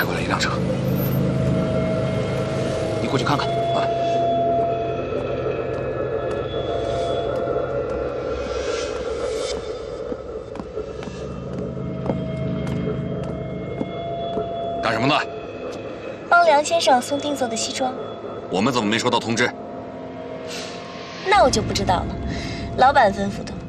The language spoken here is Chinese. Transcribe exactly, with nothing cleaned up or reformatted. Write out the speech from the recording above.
开过来一辆车，你过去看看啊。干什么呢？ 帮梁先生送定做的西装。 我们怎么没收到通知？ 那我就不知道了，老板吩咐的。